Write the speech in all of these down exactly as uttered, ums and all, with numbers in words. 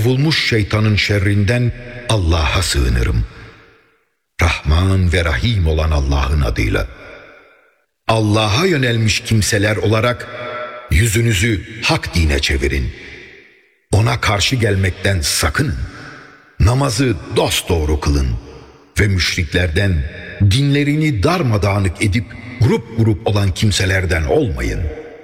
kovulmuş şeytanın şerrinden Allah'a sığınırım. Rahman ve Rahim olan Allah'ın adıyla. Allah'a yönelmiş kimseler olarak yüzünüzü hak dine çevirin. Ona karşı gelmekten sakının. Namazı dosdoğru kılın ve müşriklerden, dinlerini darmadağınık edip grup grup olan kimselerden olmayın.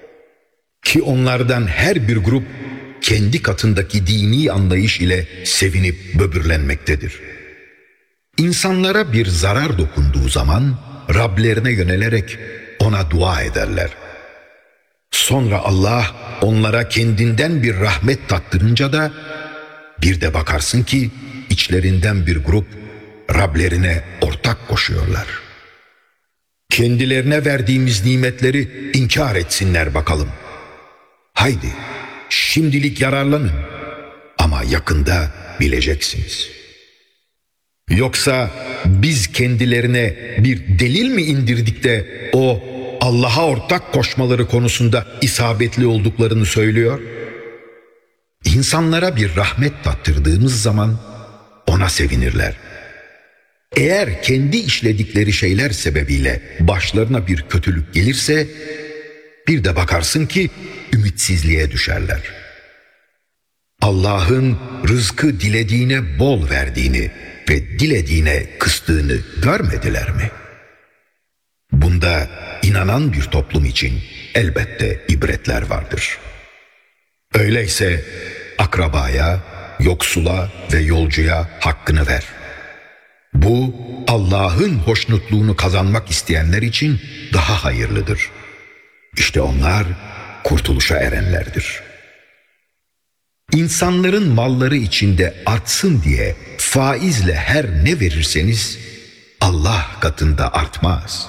Ki onlardan her bir grup kendi katındaki dini anlayış ile sevinip böbürlenmektedir. İnsanlara bir zarar dokunduğu zaman Rablerine yönelerek ona dua ederler. Sonra Allah onlara kendinden bir rahmet tattırınca da bir de bakarsın ki içlerinden bir grup Rablerine ortak koşuyorlar. Kendilerine verdiğimiz nimetleri inkar etsinler bakalım. Haydi şimdilik yararlanın ama yakında bileceksiniz. Yoksa biz kendilerine bir delil mi indirdik de o Allah'a ortak koşmaları konusunda isabetli olduklarını söylüyor? İnsanlara bir rahmet tattırdığımız zaman ona sevinirler. Eğer kendi işledikleri şeyler sebebiyle başlarına bir kötülük gelirse bir de bakarsın ki ümitsizliğe düşerler. Allah'ın rızkı dilediğine bol verdiğini ve dilediğine kıstığını görmediler mi? Bunda inanan bir toplum için elbette ibretler vardır. Öyleyse akrabaya, yoksula ve yolcuya hakkını ver. Bu Allah'ın hoşnutluğunu kazanmak isteyenler için daha hayırlıdır. İşte onlar kurtuluşa erenlerdir. İnsanların malları içinde artsın diye faizle her ne verirseniz Allah katında artmaz.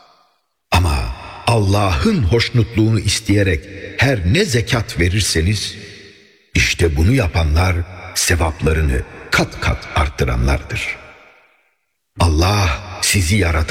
Ama Allah'ın hoşnutluğunu isteyerek her ne zekat verirseniz işte bunu yapanlar sevaplarını kat kat arttıranlardır. Allah sizi yaratan